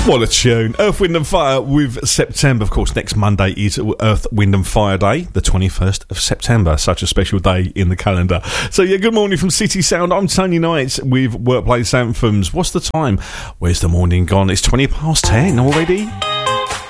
What a tune. Earth, Wind and Fire with September. Of course, next Monday is Earth, Wind and Fire Day, the 21st of September. Such a special day in the calendar. So, yeah, good morning from City Sound. I'm Tony Knight with Workplace Anthems. What's the time? Where's the morning gone? It's 10 already.